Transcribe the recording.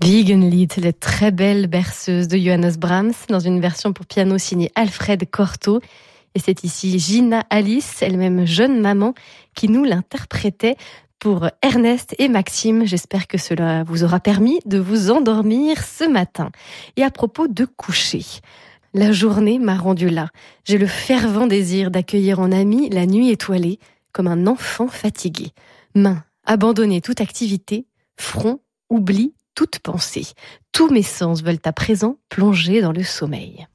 Wiegenlied, la très belle berceuse de Johannes Brahms, dans une version pour piano signée Alfred Cortot. Et c'est ici Gina Alice, elle-même jeune maman, qui nous l'interprétait pour Ernest et Maxime. J'espère que cela vous aura permis de vous endormir ce matin. Et à propos de coucher, la journée m'a rendu là. J'ai le fervent désir d'accueillir en ami la nuit étoilée, comme un enfant fatigué. Main, abandonner toute activité, front, oubli toute pensée. Tous mes sens veulent à présent plonger dans le sommeil.